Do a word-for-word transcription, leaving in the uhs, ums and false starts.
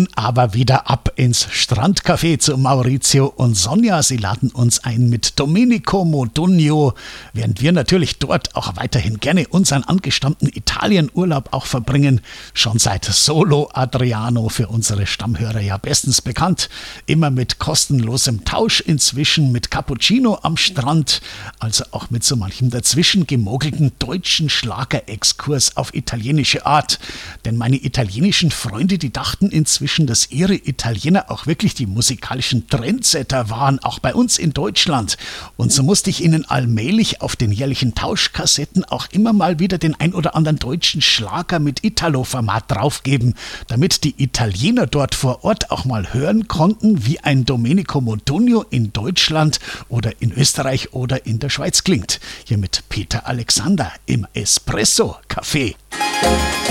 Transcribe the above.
gehen aber wieder ab ins Strandcafé zu Maurizio und Sonja. Sie laden uns ein mit Domenico Modugno, während wir natürlich dort auch weiterhin gerne unseren angestammten Italienurlaub auch verbringen. Schon seit Solo Adriano für unsere Stammhörer ja bestens bekannt. Immer mit kostenlosem Tausch, inzwischen mit Cappuccino am Strand, also auch mit so manchem dazwischen gemogelten deutschen Schlagerexkurs auf italienische Art. Denn meine italienischen Freunde, die dachten inzwischen, dass ihre Italiener auch wirklich die musikalischen Trendsetter waren, auch bei uns in Deutschland. Und so musste ich ihnen allmählich auf den jährlichen Tauschkassetten auch immer mal wieder den ein oder anderen deutschen Schlager mit Italo-Format draufgeben, damit die Italiener dort vor Ort auch mal hören konnten, wie ein Domenico Modugno in Deutschland oder in Österreich oder in der Schweiz klingt. Hier mit Peter Alexander im Espresso Café.